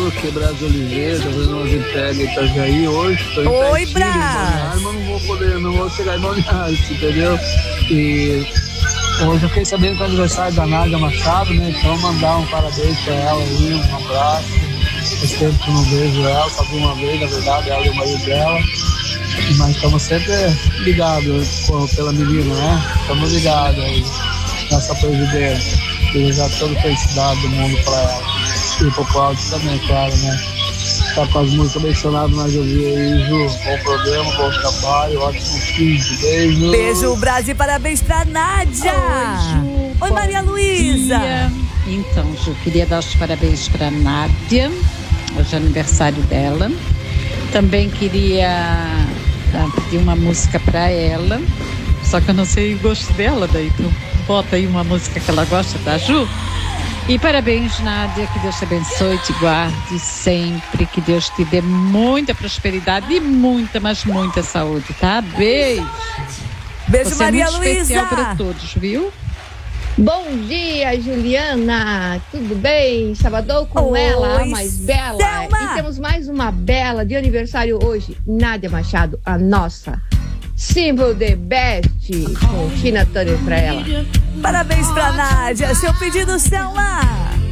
aqui, Brasil Oliveira, fazendo uma entrega em Itajaí hoje. Oi, Brás! Mas não vou chegar em Balneário, entendeu? E hoje eu fiquei sabendo que é aniversário da Nádia Machado, né? Então mandar um parabéns pra ela aí, um abraço. Faz tempo que eu não vejo ela, só vi uma vez, na verdade, ela e o marido dela. Mas estamos sempre ligados pela menina, né? Estamos ligados aí nessa presidência. Desejar toda a felicidade do mundo para ela. E pro Cláudio também, claro, né? Tá com as músicas mencionadas, mas eu vi aí, Ju. Bom programa, bom trabalho, ótimo fim. Beijo. Beijo, Brasil, parabéns pra Nádia. Oi, Ju. Oi, Maria Luísa. Então, Ju, queria dar os parabéns pra Nádia. Hoje é aniversário dela. Também queria pedir uma música pra ela. Só que eu não sei o gosto dela, daí tu bota aí uma música que ela gosta, tá, Ju? E parabéns, Nádia, que Deus te abençoe, te guarde sempre, que Deus te dê muita prosperidade e muita, mas muita saúde, tá? Beijo. Beijo, Você Maria é muito Luísa. especial para todos, viu? Bom dia, Juliana. Tudo bem? Sabadão com Oi, ela, a mais bela. Selma. E temos mais uma bela de aniversário hoje. Nádia Machado, a nossa Simple the Best, com Tina Turner pra ela. Parabéns pra Nádia. Seu pedido, Selma.